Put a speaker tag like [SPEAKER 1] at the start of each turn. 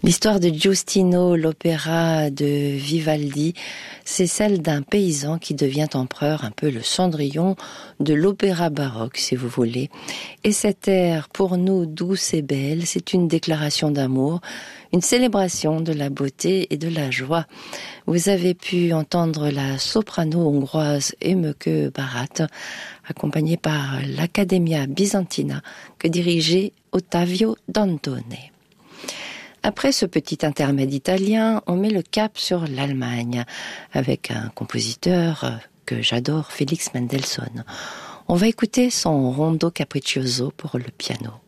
[SPEAKER 1] L'histoire de Giustino, l'opéra de Vivaldi, c'est celle d'un paysan qui devient empereur, un peu le Cendrillon de l'opéra baroque, si vous voulez. Et cet air, pour nous douce et belle, c'est une déclaration d'amour, une célébration de la beauté et de la joie. Vous avez pu entendre la soprano hongroise Emeke Barat, accompagnée par l'Accademia Bizantina, que dirigeait Ottavio Dantone. Après ce petit intermède italien, on met le cap sur l'Allemagne avec un compositeur que j'adore, Félix Mendelssohn. On va écouter son Rondo Capriccioso pour le piano.